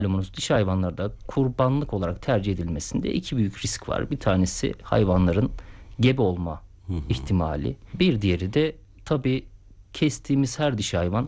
Malumunuz dişi hayvanlarda kurbanlık olarak tercih edilmesinde iki büyük risk var. Bir tanesi hayvanların gebe olma ihtimali. Bir diğeri de tabii kestiğimiz her dişi hayvan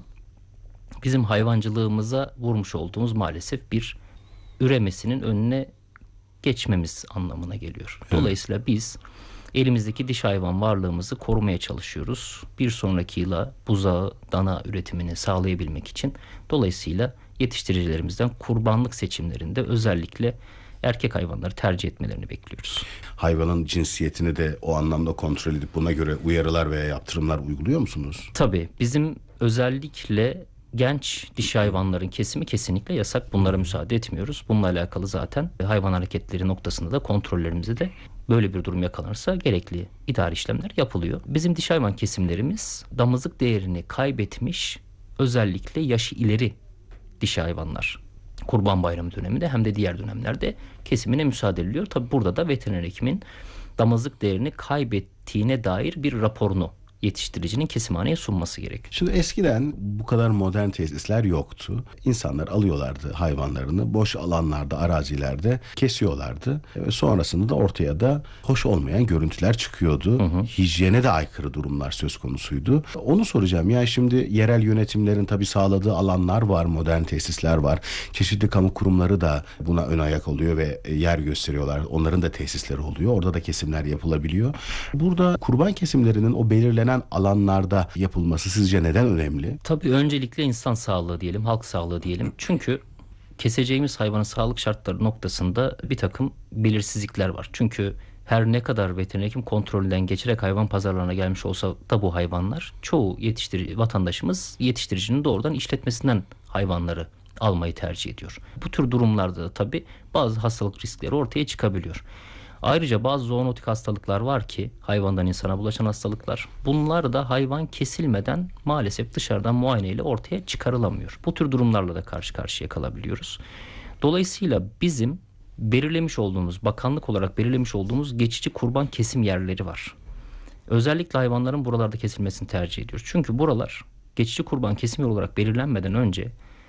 bizim hayvancılığımıza vurmuş olduğumuz maalesef bir üremesinin önüne geçmemiz anlamına geliyor. Dolayısıyla biz elimizdeki diş hayvan varlığımızı korumaya çalışıyoruz. Bir sonraki yıla buzağı, dana üretimini sağlayabilmek için. Dolayısıyla yetiştiricilerimizden kurbanlık seçimlerinde özellikle erkek hayvanları tercih etmelerini bekliyoruz. Hayvanın cinsiyetini de o anlamda kontrol edip buna göre uyarılar veya yaptırımlar uyguluyor musunuz? Tabii bizim özellikle genç dişi hayvanların kesimi kesinlikle yasak. Bunlara müsaade etmiyoruz. Bununla alakalı zaten hayvan hareketleri noktasında da kontrollerimizde de böyle bir durum yakalanırsa gerekli idari işlemler yapılıyor. Bizim dişi hayvan kesimlerimiz damızlık değerini kaybetmiş, özellikle yaşı ileri dişi hayvanlar. Kurban Bayramı döneminde hem de diğer dönemlerde kesimine müsaade ediliyor. Tabi burada da veteriner hekimin damızlık değerini kaybettiğine dair bir raporunu yetiştiricinin kesimhaneye sunması gerekiyor. Şimdi eskiden bu kadar modern tesisler yoktu. İnsanlar alıyorlardı hayvanlarını boş alanlarda, arazilerde kesiyorlardı. Ve sonrasında da ortaya da hoş olmayan görüntüler çıkıyordu. Hijyene de aykırı durumlar söz konusuydu. Onu soracağım. Yani şimdi yerel yönetimlerin tabii sağladığı alanlar var, modern tesisler var. Çeşitli kamu kurumları da buna ön ayak oluyor ve yer gösteriyorlar. Onların da tesisleri oluyor. Orada da kesimler yapılabiliyor. Burada kurban kesimlerinin o belirlenen alanlarda yapılması sizce neden önemli? Tabii öncelikle insan sağlığı diyelim, halk sağlığı diyelim. Çünkü keseceğimiz hayvanın sağlık şartları noktasında bir takım belirsizlikler var. Çünkü her ne kadar veteriner hekim kontrolünden geçerek hayvan pazarlarına gelmiş olsa da bu hayvanlar çoğu vatandaşımız yetiştiricinin doğrudan işletmesinden hayvanları almayı tercih ediyor. Bu tür durumlarda da tabii bazı hastalık riskleri ortaya çıkabiliyor. Ayrıca bazı zoonotik hastalıklar var ki hayvandan insana bulaşan hastalıklar. Bunlar da hayvan kesilmeden maalesef dışarıdan muayeneyle ortaya çıkarılamıyor. Bu tür durumlarla da karşı karşıya kalabiliyoruz. Dolayısıyla bizim belirlemiş olduğumuz, bakanlık olarak belirlemiş olduğumuz geçici kurban kesim yerleri var. Özellikle hayvanların buralarda kesilmesini tercih ediyoruz. Çünkü buralar geçici kurban kesim yeri olarak belirlenmeden önce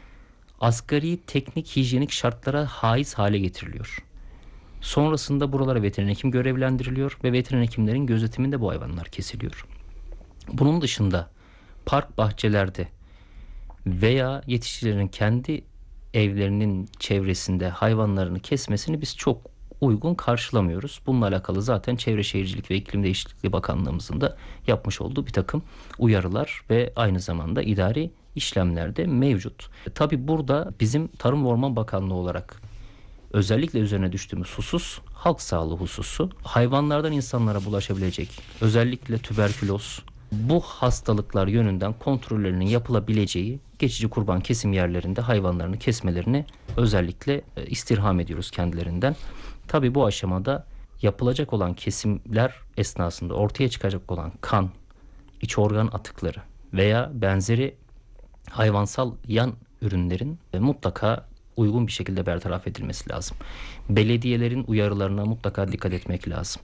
asgari teknik hijyenik şartlara haiz hale getiriliyor. Sonrasında buralara veteriner hekim görevlendiriliyor ve veteriner hekimlerin gözetiminde bu hayvanlar kesiliyor. Bunun dışında park bahçelerde veya yetiştiricilerin kendi evlerinin çevresinde hayvanlarını kesmesini biz çok uygun karşılamıyoruz. Bununla alakalı zaten Çevre Şehircilik ve İklim Değişikliği Bakanlığımızın da yapmış olduğu bir takım uyarılar ve aynı zamanda idari işlemler de mevcut. Tabii burada bizim Tarım ve Orman Bakanlığı olarak özellikle üzerine düştüğümüz husus halk sağlığı hususu. Hayvanlardan insanlara bulaşabilecek özellikle tüberküloz, bu hastalıklar yönünden kontrollerinin yapılabileceği geçici kurban kesim yerlerinde hayvanlarını kesmelerini özellikle istirham ediyoruz kendilerinden. Tabii bu aşamada yapılacak olan kesimler esnasında ortaya çıkacak olan kan, iç organ atıkları veya benzeri hayvansal yan ürünlerin mutlaka uygun bir şekilde bertaraf edilmesi lazım. Belediyelerin uyarılarına mutlaka dikkat etmek lazım.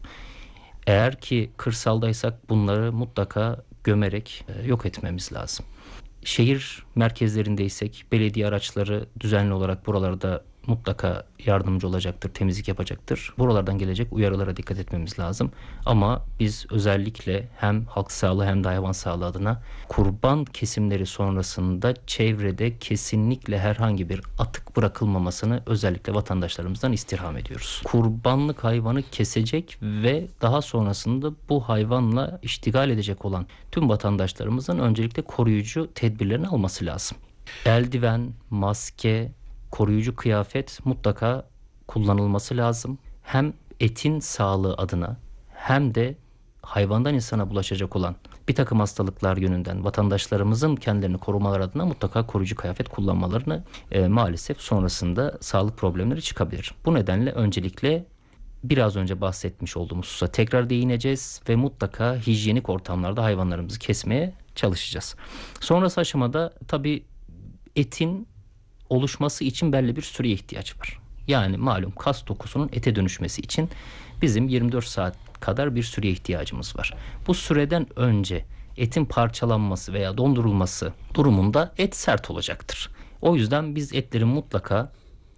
Eğer ki kırsaldaysak bunları mutlaka gömerek yok etmemiz lazım. Şehir merkezlerindeysek belediye araçları düzenli olarak buralarda mutlaka yardımcı olacaktır, temizlik yapacaktır. Buralardan gelecek uyarılara dikkat etmemiz lazım. Ama biz özellikle hem halk sağlığı hem de hayvan sağlığı adına kurban kesimleri sonrasında çevrede kesinlikle herhangi bir atık bırakılmamasını özellikle vatandaşlarımızdan istirham ediyoruz. Kurbanlık hayvanı kesecek ve daha sonrasında bu hayvanla iştigal edecek olan tüm vatandaşlarımızın öncelikle koruyucu tedbirlerini alması lazım. Eldiven, maske, koruyucu kıyafet mutlaka kullanılması lazım. Hem etin sağlığı adına hem de hayvandan insana bulaşacak olan bir takım hastalıklar yönünden vatandaşlarımızın kendilerini korumaları adına mutlaka koruyucu kıyafet kullanmalarını maalesef sonrasında sağlık problemleri çıkabilir. Bu nedenle öncelikle biraz önce bahsetmiş olduğumuz hususa tekrar değineceğiz ve mutlaka hijyenik ortamlarda hayvanlarımızı kesmeye çalışacağız. Sonrası aşamada tabii etin oluşması için belli bir süreye ihtiyaç var. Yani malum kas dokusunun ete dönüşmesi için bizim 24 saat kadar bir süreye ihtiyacımız var. Bu süreden önce etin parçalanması veya dondurulması durumunda et sert olacaktır. O yüzden biz etlerin mutlaka